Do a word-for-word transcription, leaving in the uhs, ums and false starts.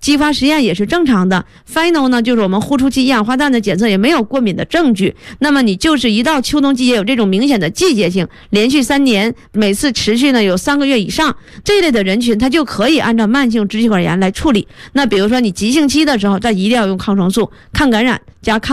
激发实验也是正常的。 Final 呢就是我们呼出去一氧化氮的检测也没有过敏的证据，那么你就是一到秋冬季节有这种明显的季节性，连续三年每次持续呢有三个月以上，这一类的人群他就可以按照慢性支气管炎来处理。那比如说你急性期的时候，他一定要用抗生素、抗感染加抗